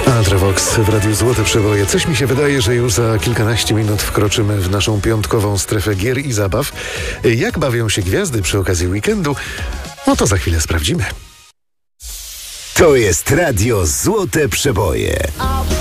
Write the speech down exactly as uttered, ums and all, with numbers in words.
Ultravox w Radiu Złote Przeboje. Coś mi się wydaje, że już za kilkanaście minut wkroczymy w naszą piątkową strefę gier i zabaw. Jak bawią się gwiazdy przy okazji weekendu? No to za chwilę sprawdzimy. To jest Radio Złote Przeboje.